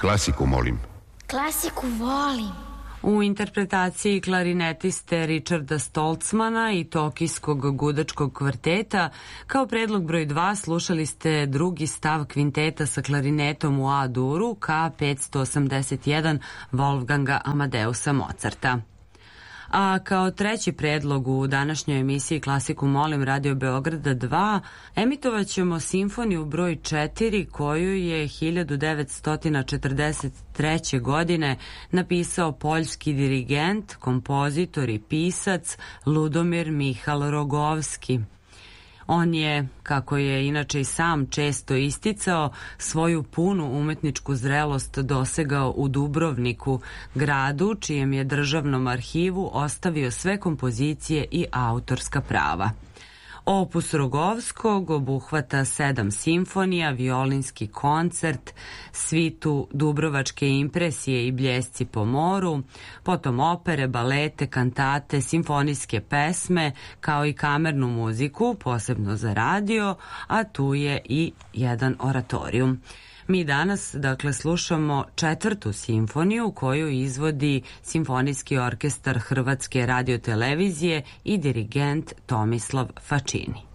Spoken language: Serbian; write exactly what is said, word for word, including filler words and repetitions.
Klasiku, molim. Klasiku volim. U interpretaciji klarinetiste Richarda Stoltzmana i Tokijskog gudačkog kvarteta, kao predlog broj dva slušali ste drugi stav kvinteta sa klarinetom u A-duru K petsto osamdeset jedan Wolfganga Amadeusa Mozarta. A kao treći predlog u današnjoj emisiji Klasiku molim Radio Beograda dva emitovat ćemo simfoniju broj četiri koju je hiljadu devetsto četrdeset treće. godine napisao poljski dirigent, kompozitor i pisac Ludomir Mihal Rogovski. On je, kako je inače i sam često isticao, svoju punu umetničku zrelost dosegao u Dubrovniku, gradu čijem je državnom arhivu ostavio sve kompozicije i autorska prava. Opus Rogovskog obuhvata sedam simfonija, violinski koncert, svitu Dubrovačke impresije i Bljesci po moru, potom opere, balete, kantate, simfonijske pesme, kao i kamernu muziku, posebno za radio, a tu je i jedan oratorijum. Mi danas, dakle, slušamo četvrtu simfoniju koju izvodi Simfonijski orkestar Hrvatske radiotelevizije i dirigent Tomislav Fačini.